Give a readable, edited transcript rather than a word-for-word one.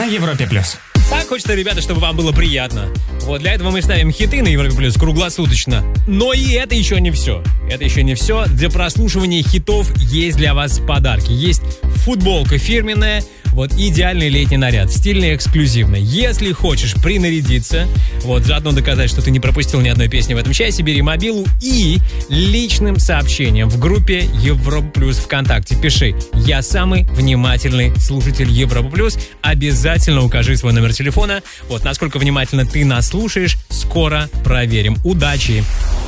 Европе+. Так хочется, ребята, чтобы вам было приятно. Вот для этого мы ставим хиты на Европе Плюс круглосуточно. Но и это еще не все. Это еще не все. Для прослушивания хитов есть для вас подарки. Есть футболка фирменная. Вот идеальный летний наряд, стильный и эксклюзивный. Если хочешь принарядиться, вот заодно доказать, что ты не пропустил ни одной песни в этом часе, бери мобилу и личным сообщением в группе Европа Плюс ВКонтакте пиши: «Я самый внимательный слушатель Европа Плюс». Обязательно укажи свой номер телефона. Вот насколько внимательно ты нас слушаешь, скоро проверим. Удачи!